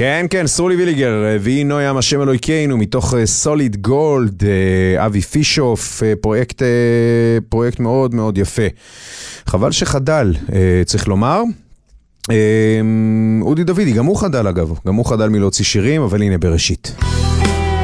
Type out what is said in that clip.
כן, כן, סרולי ויליגר, ואי נוים השם אלוהיכנו, מתוך סוליד גולד, אבי פישוף, פרויקט מאוד מאוד יפה. חבל שחדל, צריך לומר. אודי דוידי, גם הוא חדל אגב, גם הוא חדל מלהוציא שירים, אבל הנה בראשית.